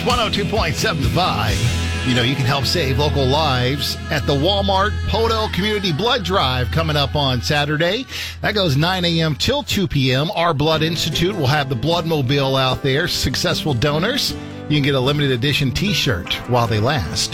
102.7 The Vibe. You know, you can help save local lives at the Walmart Poto Community Blood Drive coming up on Saturday. That goes 9 a.m. till 2 p.m. Our Blood Institute will have the Blood Mobile out there. Successful donors, you can get a limited edition T-shirt while they last.